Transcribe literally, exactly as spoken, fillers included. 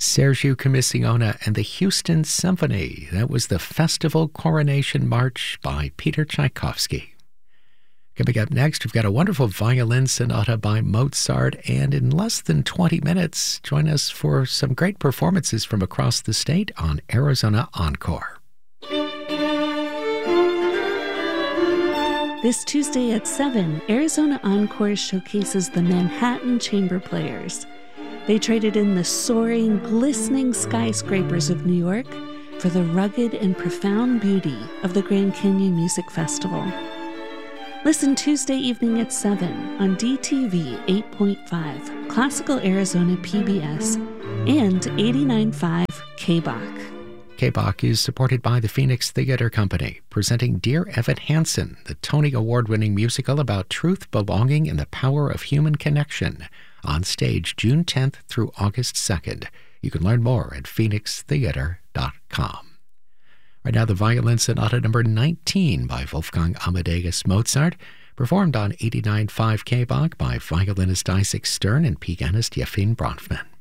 Sergiu Comissiona and the Houston Symphony. That was the Festival Coronation March by Peter Tchaikovsky. Coming up next, we've got a wonderful violin sonata by Mozart, and in less than twenty minutes, join us for some great performances from across the state on Arizona Encore. This Tuesday at seven, Arizona Encore showcases the Manhattan Chamber Players. They traded in the soaring, glistening skyscrapers of New York for the rugged and profound beauty of the Grand Canyon Music Festival. Listen Tuesday evening at seven on D T V eight point five, Classical Arizona P B S, and eighty-nine point five K B O C. K B O C is supported by the Phoenix Theater Company, presenting Dear Evan Hansen, the Tony Award-winning musical about truth, belonging, and the power of human connection, on stage June tenth through August second. You can learn more at phoenix theater dot com. Right now, the Violin Sonata number nineteen by Wolfgang Amadeus Mozart, performed on eighty-nine point five K B O C by violinist Isaac Stern and pianist Yefim Bronfman.